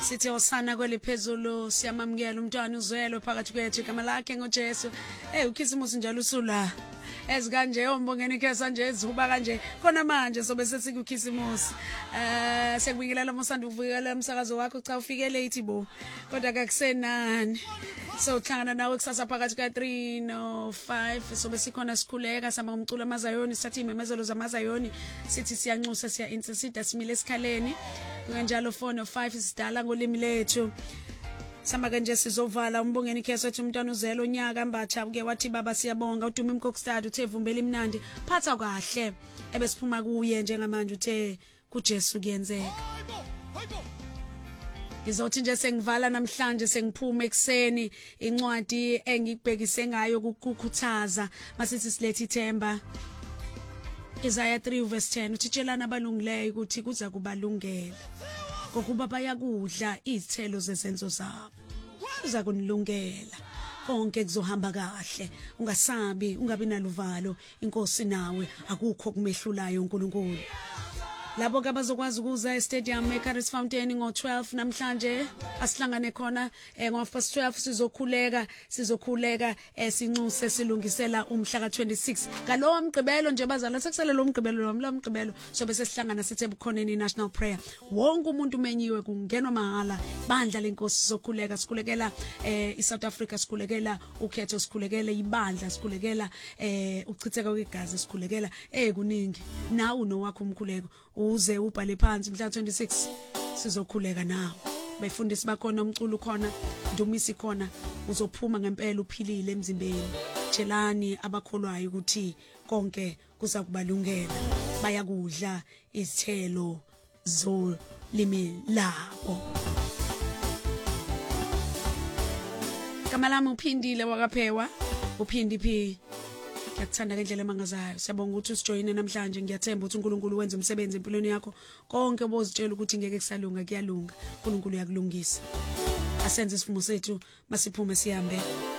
Sithi osana kweliphezulu siyamamukela umntwana uzwelo phakathi kwethu igama lakhe ngoJesu. Ukhisimusi njalo usula. Ezikanje yombongeni ikhesa nje ezihuba kanje khona manje sobe sesikukhisimusi. Sekubingelela mosanda uvukela umsakazo wakho cha ufike late bo. Kodwa akusenani. So uhlangana nawe kusasa phakathi ka 3 no 5 sobe sikhona sikhuleka sama umculo amazayoni sithi imemezelo zamazayoni sithi siyanxusa siya intercede simile esikhaleni kanjalo 4 no 5 sidala ngolimi lethu sama kanje sizovala umbongeni ikheso ethi umntwana uzelo onyaka mbatha ke wathi baba siyabonga uduma imkokstad uthe vumbela imnandi phatha kahle ebesiphuma kuye njengamanje uthe kuJesu kuyenzeka. Ngizothi nje sengivala namhlanje sengiphuma ekseni incwadi engibhekise ngayo ukukhuthaza masithi silethe ithemba. Isaiah 3 verse 10 uthi tshelana abalungileyo ukuthi kuza kubalungela ngokuba bayakudla izithelo zezenzo zabo. Kuza kunilungela konke kuzohamba kahle ungasabi ungabi naluvalo inkosi nawe akukho kumehlulayo uNkulunkulu. Labo ke bazokwazi ukuza e-stadium eCaris Fountain ngo12 namhlanje asihlangane khona ngo12 sizokhuleka sinxuse silungisela umhla ka26 ngalowo mgqibelo nje bazala sekusele lo mgqibelo sobe sesihlangana sithe bukhoneni national prayer wonke umuntu umenyiwe kungenwa mahala bandla lenkosi sizokhuleka sikhulekela iSouth Africa sikhulekela ukhetho sikhulekela ibandla sikhulekela ukuchitheka kwegazi sikhulekela kuningi nawe unowakho umkhuleko uze ubhale phansi mhla 26 sizokhuleka nawe befundisi bakhona umculo khona ndumisi khona uzophuma ngempela uphilile emzimbeni tshelani abakholwayo ukuthi konke kuza kubalungela bayakudla izithelo zolimi labo. Kamalami uphindile wakaphewa uphindi phi Ngiyakuthanda ngendlela emangazayo. Siyabonga ukuthi usijoyine namhlanje. Ngiyathemba ukuthi uNkulunkulu wenza umsebenzi empilweni yakho. Konke bozitshela ukuthi ngeke kusalunga kuyalunga. uNkulunkulu uyakulungisa. Asenze isifumo sethu masiphume sihambe.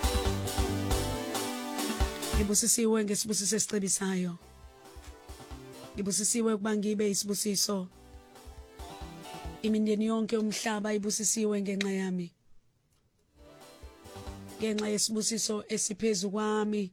Ngibusisiwe ngesibusiso esicebisayo. Ngibusisiwe kuba ngibe isibusiso. Imindeni yonke umhlaba ibusisiwe ngenxa yami. Ngenxa yesibusiso esiphezulu kwami.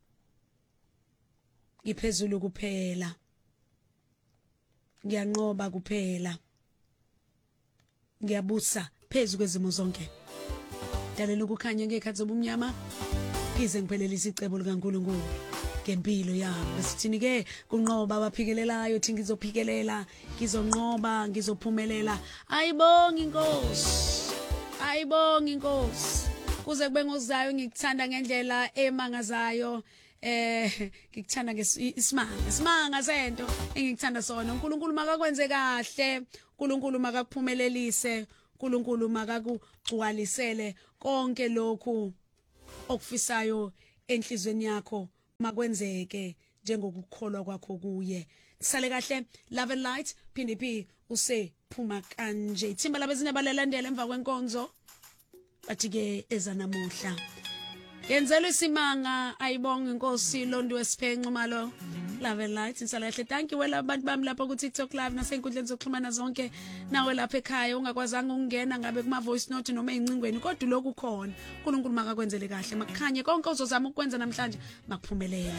Ngiphezulu kuphela ngiyanqoba kuphela ngiyabusa phezulu kwezimo zonke dalela ukukhanya ngekhathi zobumnyama phize ngiphelele isicebo likaNkulunkulu ngempilo yami besithini ke kunqoba abaphikelelayo thi ngizophikelela ngizonqoba ngizophumelela ayibonga inkosi kuze kube ngozayo ngikuthanda ngendlela emangazayo ngikuthanda isimanga sento engikuthanda sona uNkulunkulu makakwenze kahle uNkulunkulu makakuphumelelise uNkulunkulu makakugcwalisele konke lokhu okufisayo enhlizweni yakho makwenzeke njengokukholwa kwakho kuye sale kahle love and light phindi usephuma kanje ithimba labezine balelandela emva kwenkonzo bathi ke ezanamuhla yenzelwe isimanga ayibonga inkosi londo wesiphenqo malo love and light insalahle thank you wela abantu bami lapha ku TikTok live nasenkundleni zokuxhumana zonke nawe lapha ekhaya ungakwazanga ukungena ngabe kuma voice note noma ezincingweni kodwa lokhu khona uNkulunkulu makakwenzele kahle makukhanye konke uzozama ukwenza namhlanje makuphumelele